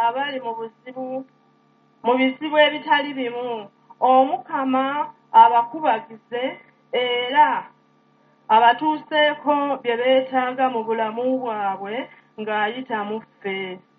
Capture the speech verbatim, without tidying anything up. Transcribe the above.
abali mu buzibu mu bizibu ebitali bimu Omukama abakubagize era abatuuseeko bye beetaaga mu bulamu bwabwe ng'ayita mu ffe.